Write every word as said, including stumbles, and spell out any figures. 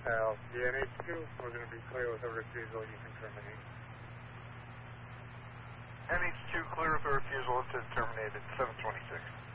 L D N H two, we're going to be clear with a refusal, you can terminate. N H two clear with a refusal to terminate at seven twenty-six.